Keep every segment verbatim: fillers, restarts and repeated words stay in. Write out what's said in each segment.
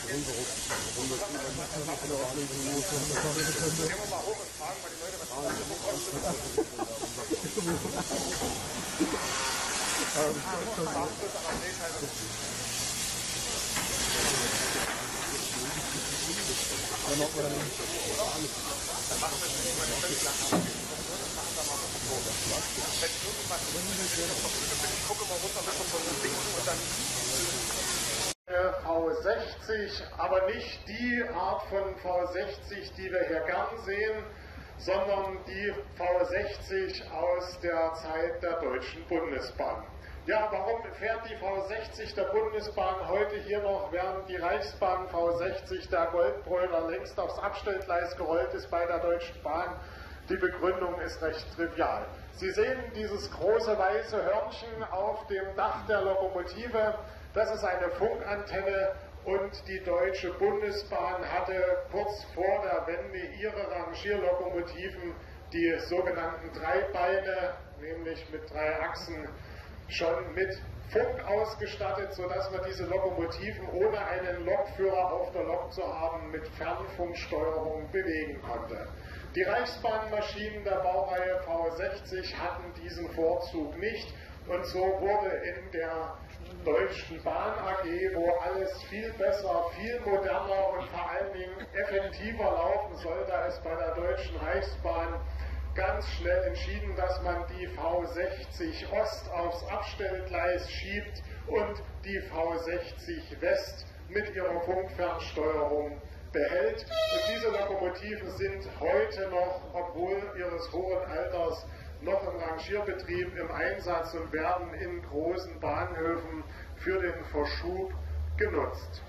V sechzig, aber nicht die Art von V sechzig, die wir hier gern sehen, sondern die V sechzig aus der Zeit der Deutschen Bundesbahn. Ja, warum fährt die V sechzig der Bundesbahn heute hier noch, während die Reichsbahn V sechzig, der Goldbrüller, längst aufs Abstellgleis gerollt ist bei der Deutschen Bahn? Die Begründung ist recht trivial. Sie sehen dieses große weiße Hörnchen auf dem Dach der Lokomotive. Das ist eine Funkantenne und die Deutsche Bundesbahn hatte kurz vor der Wende ihre Rangierlokomotiven, die sogenannten Dreibeine, nämlich mit drei Achsen, schon mit Funk ausgestattet, sodass man diese Lokomotiven ohne einen Lokführer auf der Lok zu haben mit Fernfunksteuerung bewegen konnte. Die Reichsbahnmaschinen der Baureihe V sechzig hatten diesen Vorzug nicht und so wurde in der Deutschen Bahn A G, wo alles viel besser, viel moderner und vor allen Dingen effektiver laufen sollte als bei der Deutschen Reichsbahn, ganz schnell entschieden, dass man die V sechzig Ost aufs Abstellgleis schiebt und die V sechzig West mit ihrer Funkfernsteuerung behält. Und diese Lokomotiven sind heute noch, obwohl ihres hohen Alters, noch im Rangierbetrieb im Einsatz und werden in großen Bahnhöfen für den Verschub genutzt.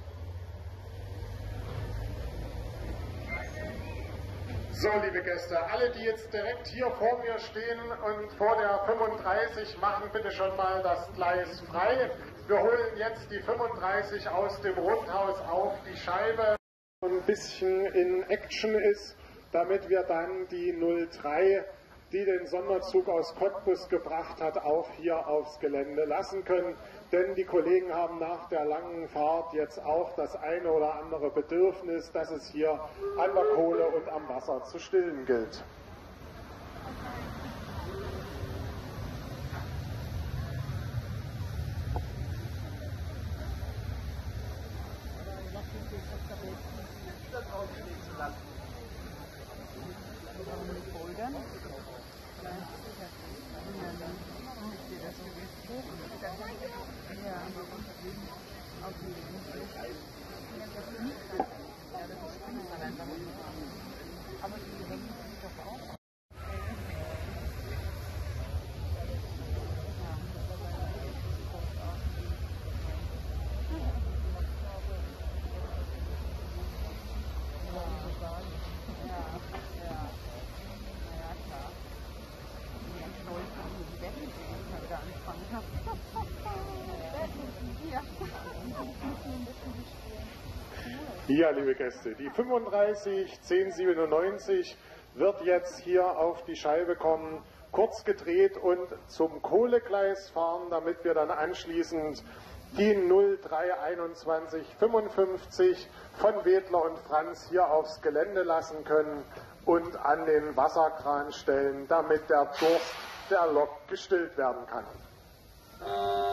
So, liebe Gäste, alle, die jetzt direkt hier vor mir stehen und vor der fünfunddreißig, machen bitte schon mal das Gleis frei. Wir holen jetzt die fünfunddreißig aus dem Rundhaus auf die Scheibe. Ein bisschen in Action ist, damit wir dann die null drei, die den Sonderzug aus Cottbus gebracht hat, auch hier aufs Gelände lassen können. Denn die Kollegen haben nach der langen Fahrt jetzt auch das eine oder andere Bedürfnis, dass es hier an der Kohle und am Wasser zu stillen gilt. Ja, liebe Gäste, die fünfunddreißig zehn siebenundneunzig wird jetzt hier auf die Scheibe kommen, kurz gedreht und zum Kohlegleis fahren, damit wir dann anschließend die null drei einundzwanzig fünfundfünfzig von Wedler und Franz hier aufs Gelände lassen können und an den Wasserkran stellen, damit der Durst der Lok gestillt werden kann.